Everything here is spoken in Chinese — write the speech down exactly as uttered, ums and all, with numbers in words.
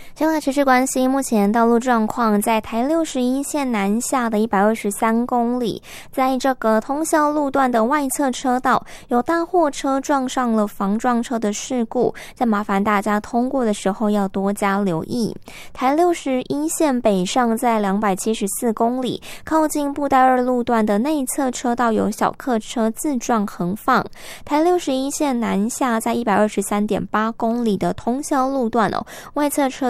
接下来持续关心目前道路状况，在台六十一线南下的一百二十三公里，在这个通霄路段的外侧车道，有大货车撞上了防撞车的事故，在麻烦大家通过的时候要多加留意。台六十一线北上在两百七十四公里，靠近布袋二路段的内侧车道有小客车自撞横放。台六十一线南下在一百二十三点八公里的通霄路段哦，外侧车